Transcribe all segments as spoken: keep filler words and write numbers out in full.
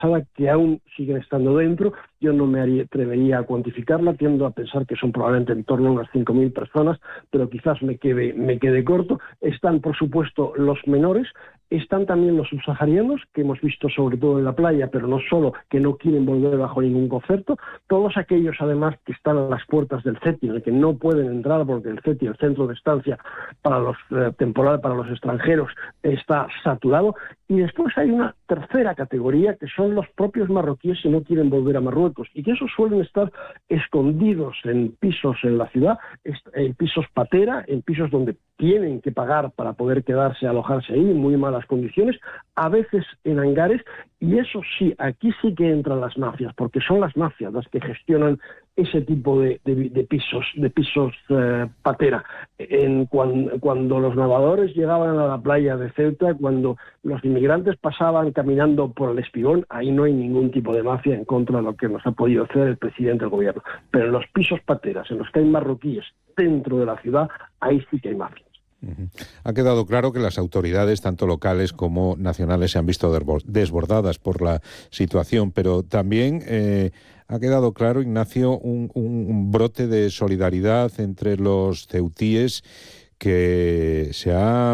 que aún siguen estando dentro. Yo no me haría, atrevería a cuantificarla, tiendo a pensar que son probablemente en torno a unas cinco mil personas, pero quizás me quede, me quede corto. Están, por supuesto, los menores, están también los subsaharianos, que hemos visto sobre todo en la playa, pero no solo, que no quieren volver bajo ningún concepto. Todos aquellos, además, que están a las puertas del CETI, en el que no pueden entrar porque el CETI, el centro de estancia para los eh, temporal, para los extranjeros, está saturado. Y después hay una tercera categoría, que son los propios marroquíes que no quieren volver a Marruecos, y que esos suelen estar escondidos en pisos en la ciudad, en pisos patera, en pisos donde tienen que pagar para poder quedarse, alojarse ahí, en muy malas condiciones, a veces en hangares, y eso sí, aquí sí que entran las mafias, porque son las mafias las que gestionan ese tipo de, de, de pisos, de pisos eh, patera. En, cuando, cuando los nadadores llegaban a la playa de Ceuta, cuando los inmigrantes pasaban caminando por el Espigón, ahí no hay ningún tipo de mafia en contra de lo que nos ha podido hacer el presidente del gobierno. Pero en los pisos pateras, en los que hay marroquíes dentro de la ciudad, ahí sí que hay mafias. Uh-huh. Ha quedado claro que las autoridades, tanto locales como nacionales, se han visto desbordadas por la situación, pero también eh, ha quedado claro, Ignacio, un, un brote de solidaridad entre los ceutíes que se ha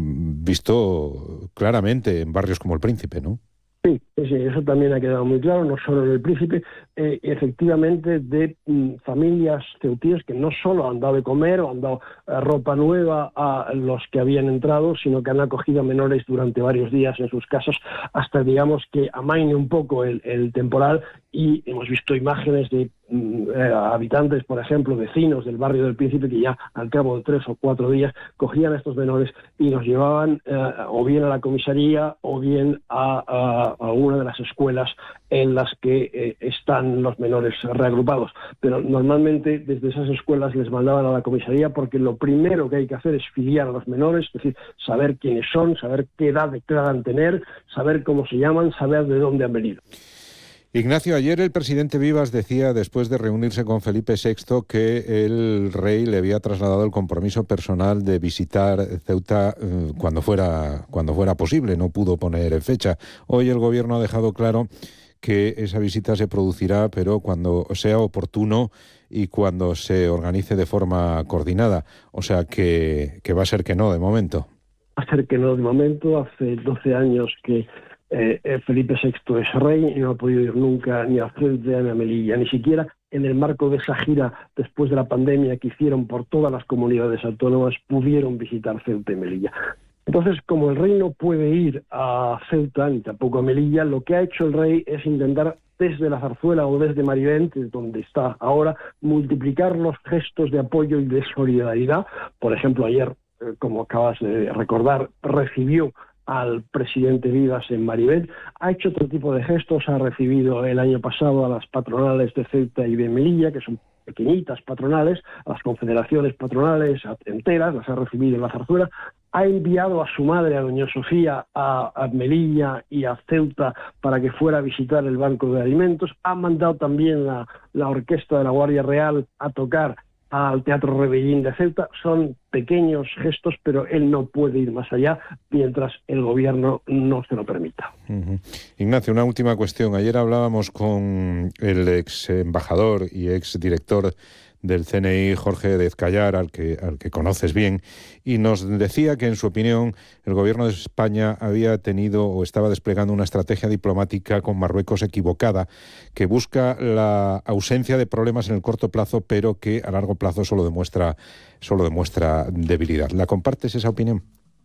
visto claramente en barrios como El Príncipe, ¿no? Sí, sí, eso también ha quedado muy claro, no solo en El Príncipe, eh, efectivamente de mm, familias ceutíes que no solo han dado de comer o han dado eh, ropa nueva a los que habían entrado, sino que han acogido a menores durante varios días en sus casas hasta, digamos, que amaine un poco el, el temporal. Y hemos visto imágenes de eh, habitantes, por ejemplo, vecinos del barrio del Príncipe, que ya al cabo de tres o cuatro días cogían a estos menores y los llevaban eh, o bien a la comisaría o bien a, a, a una de las escuelas en las que eh, están los menores reagrupados. Pero normalmente desde esas escuelas les mandaban a la comisaría, porque lo primero que hay que hacer es filiar a los menores, es decir, saber quiénes son, saber qué edad declaran tener, saber cómo se llaman, saber de dónde han venido. Ignacio, ayer el presidente Vivas decía, después de reunirse con Felipe sexto, que el rey le había trasladado el compromiso personal de visitar Ceuta eh, cuando fuera, cuando fuera posible. No pudo poner fecha. Hoy el gobierno ha dejado claro que esa visita se producirá, pero cuando sea oportuno y cuando se organice de forma coordinada. O sea, que, que va a ser que no, de momento. Va a ser que no, de momento. Hace doce años que Eh, Felipe sexto es rey y no ha podido ir nunca ni a Ceuta ni a Melilla, ni siquiera en el marco de esa gira después de la pandemia que hicieron por todas las comunidades autónomas pudieron visitar Ceuta y Melilla. Entonces, como el rey no puede ir a Ceuta ni tampoco a Melilla, lo que ha hecho el rey es intentar desde la Zarzuela o desde Marivent, donde está ahora, multiplicar los gestos de apoyo y de solidaridad. Por ejemplo, ayer, eh, como acabas de recordar, recibió al presidente Vivas en Marivent, ha hecho otro tipo de gestos, ha recibido el año pasado a las patronales de Ceuta y de Melilla, que son pequeñitas patronales, a las confederaciones patronales enteras, las ha recibido en la Zarzuela, ha enviado a su madre, a doña Sofía, a, a Melilla y a Ceuta para que fuera a visitar el Banco de Alimentos, ha mandado también la, la orquesta de la Guardia Real a tocar al Teatro Rebellín de Ceuta. Son pequeños gestos, pero él no puede ir más allá mientras el gobierno no se lo permita. Uh-huh. Ignacio, una última cuestión. Ayer hablábamos con el ex embajador y ex director del C N I, Jorge Dezcayar, al que, al que conoces bien, y nos decía que, en su opinión, el gobierno de España había tenido o estaba desplegando una estrategia diplomática con Marruecos equivocada, que busca la ausencia de problemas en el corto plazo, pero que a largo plazo solo demuestra, solo demuestra debilidad. ¿La compartes esa opinión?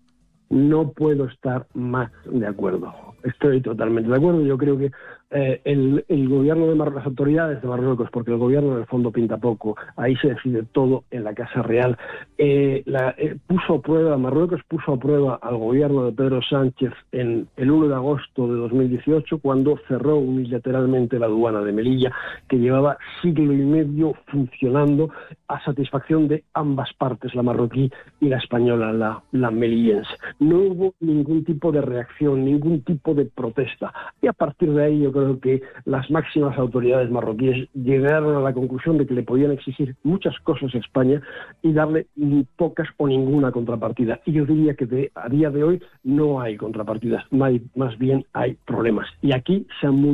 No puedo estar más de acuerdo. Estoy totalmente de acuerdo. Yo creo que eh, el, el gobierno de Mar las autoridades de Marruecos, porque el gobierno en el fondo pinta poco, ahí se decide todo en la Casa Real, eh, la, eh, puso a prueba, Marruecos puso a prueba al gobierno de Pedro Sánchez en el uno de agosto de dos mil dieciocho, cuando cerró unilateralmente la aduana de Melilla, que llevaba siglo y medio funcionando a satisfacción de ambas partes, la marroquí y la española, la, la melillense. No hubo ningún tipo de reacción, ningún tipo de protesta. Y a partir de ahí yo creo que las máximas autoridades marroquíes llegaron a la conclusión de que le podían exigir muchas cosas a España y darle ni pocas o ninguna contrapartida. Y yo diría que de, a día de hoy no hay contrapartidas, más, más bien hay problemas. Y aquí se han